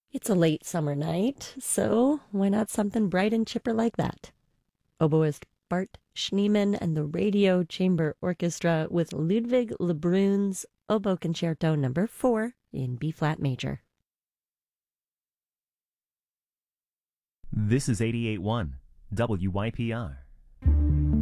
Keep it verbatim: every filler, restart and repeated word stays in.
It's a late summer night, so why not something bright and chipper like that? Oboist Bart Schneemann and the Radio Chamber Orchestra with Ludwig Lebrun's Oboe Concerto Number four in B-flat major. This is eighty-eight point one W Y P R.